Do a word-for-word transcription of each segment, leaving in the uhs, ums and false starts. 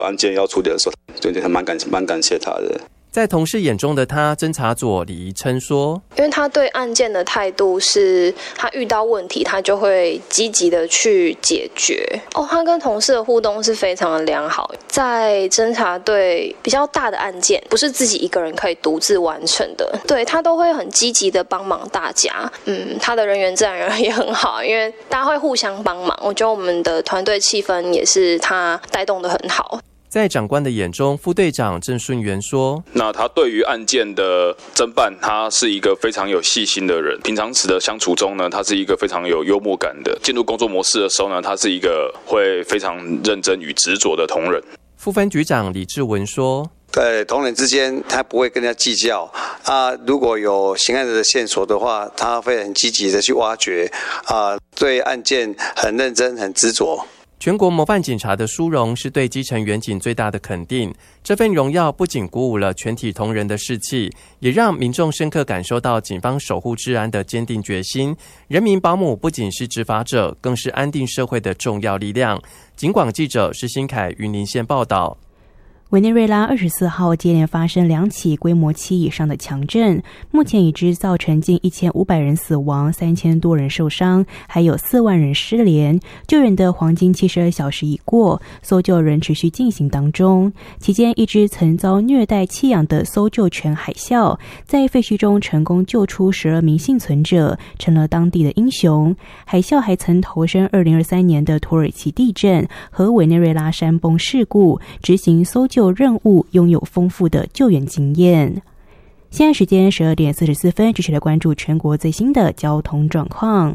案件要处理的时候，对对，还蛮感蛮感谢他的。 在同事眼中的他，侦查佐李怡琛说， 因为他对案件的态度是，他遇到问题，他就会积极的去解决。哦，他跟同事的互动是非常的良好。在侦查队比较大的案件，不是自己一个人可以独自完成的，对他都会很积极的帮忙大家。嗯，他的人缘自然而然也很好，因为大家会互相帮忙。我觉得我们的团队气氛也是他带动的很好。 在长官的眼中，副队长郑顺元说， 那他对于案件的侦办，他是一个非常有细心的人。平常时的相处中呢，他是一个非常有幽默感的。进入工作模式的时候呢，他是一个会非常认真与执着的同仁。 副分局长李志文说， 对同仁之间，他不会跟人家计较啊。如果有刑案的线索的话，他会很积极的去挖掘啊，对案件很认真、很执着。 全国模范警察的殊荣是对基层员警最大的肯定，这份荣耀不仅鼓舞了全体同仁的士气，也让民众深刻感受到警方守护治安的坚定决心。人民保姆不仅是执法者，更是安定社会的重要力量。警广记者施新凯云林县报道。 委内瑞拉二十四号接连发生两起规模七以上的强震，目前已知造成近一千五百人死亡，三千多人受伤，还有四万人失联。救援的黄金七十二小时已过，搜救仍持续进行当中。期间，一只曾遭虐待弃养的搜救犬海啸，在废墟中成功救出十二名幸存者，成了当地的英雄。海啸还曾投身二零二三年的土耳其地震和委内瑞拉山崩事故，执行搜救任务，拥有丰富的救援经验。现在时间十二点四十四分，继续来关注全国最新的交通状况。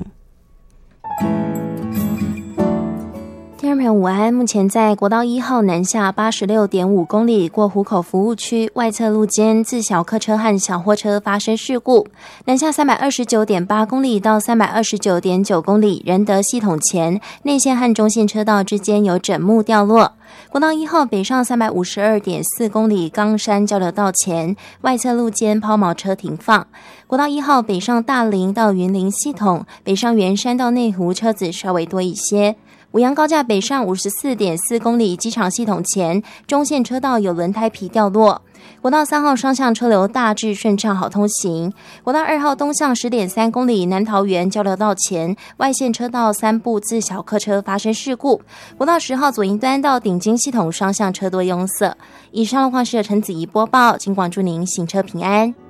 听众朋友午安，目前在国道一号南下八十六点五公里过湖口服务区外侧路间，自小客车和小货车发生事故，南下三百二十九点八公里到三百二十九点九公里，仁德系统前内线和中线车道之间有枕木掉落。国道一号北上三百五十二点四公里冈山交流道前外侧路间抛锚车停放。国道一号北上大林到云林系统，北上圆山到内湖车子稍微多一些。五杨高架北上五十四点四公里机场系统前中线车道有轮胎皮掉落。国道三号双向车流大致顺畅好通行。国道二号东向十点三公里南桃园交流道前外线车道三部自小客车发生事故。国道十号左营端到顶金系统双向车多拥塞。以上路况是陈子怡播报，警广祝您行车平安。